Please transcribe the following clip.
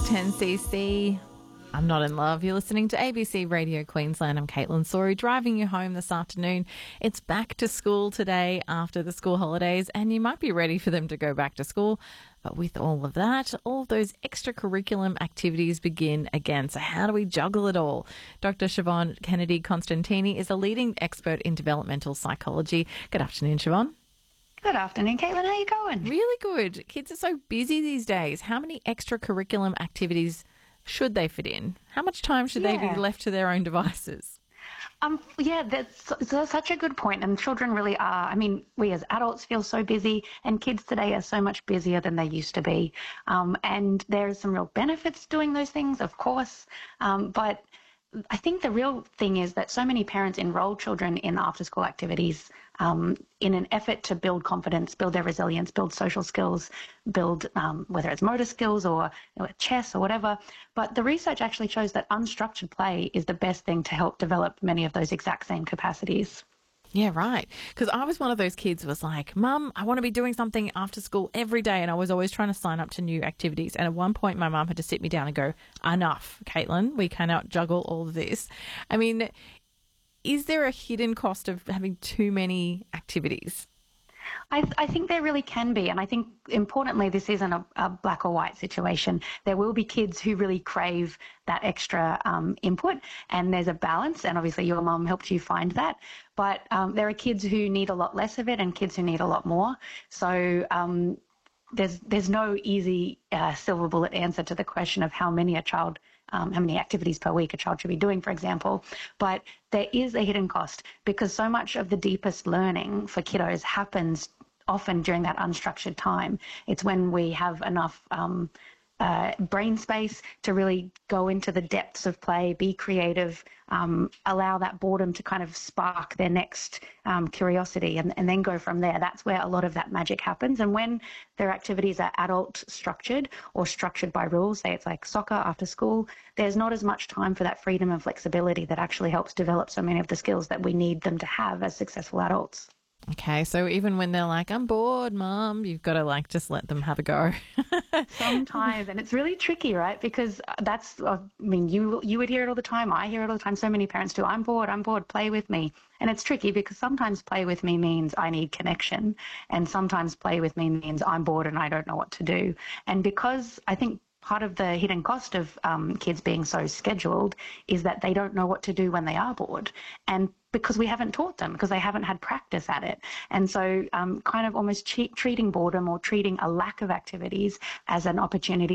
10cc. I'm not in love. You're listening to ABC Radio Queensland. I'm Caitlin Sori, driving you home this afternoon. It's back to school today after the school holidays, and you might be ready for them to go back to school. But with all of that, all of those extracurriculum activities begin again. So how do we juggle it all? Dr. Siobhan Kennedy-Constantini is a leading expert in developmental psychology. Good afternoon, Siobhan. Good afternoon, Caitlin. How are you going? Really good. Kids are so busy these days. How many extracurriculum activities should they fit in? How much time should they be left to their own devices? That's such a good point. And children really are. I mean, we as adults feel so busy, and kids today are so much busier than they used to be. And there are some real benefits doing those things, of course. But I think the real thing is that so many parents enroll children in after-school activities in an effort to build confidence, build their resilience, build social skills, build whether it's motor skills or chess or whatever. But the research actually shows that unstructured play is the best thing to help develop many of those exact same capacities. Yeah, right. Because I was one of those kids who was like, Mum, I want to be doing something after school every day. And I was always trying to sign up to new activities. And at one point, my mum had to sit me down and go, enough, Caitlin, we cannot juggle all of this. I mean, is there a hidden cost of having too many activities? I think there really can be, and I think importantly this isn't a black or white situation. There will be kids who really crave that extra input, and there's a balance, and obviously your mum helped you find that, but there are kids who need a lot less of it and kids who need a lot more. So there's no easy silver bullet answer to the question of how many activities per week a child should be doing, for example. But there is a hidden cost because so much of the deepest learning for kiddos happens often during that unstructured time. It's when we have enough brain space to really go into the depths of play, be creative, allow that boredom to kind of spark their next curiosity and then go from there. That's where a lot of that magic happens. And when their activities are adult structured or structured by rules, say it's like soccer after school, there's not as much time for that freedom and flexibility that actually helps develop so many of the skills that we need them to have as successful adults. Okay, so even when they're like, I'm bored, Mum, you've got to just let them have a go. Sometimes, and it's really tricky, right? Because you would hear it all the time. I hear it all the time. So many parents do. I'm bored, play with me. And it's tricky because sometimes play with me means I need connection. And sometimes play with me means I'm bored and I don't know what to do. And because I think part of the hidden cost of kids being so scheduled is that they don't know what to do when they are bored. And because we haven't taught them, because they haven't had practice at it. And so kind of almost treating boredom or treating a lack of activities as an opportunity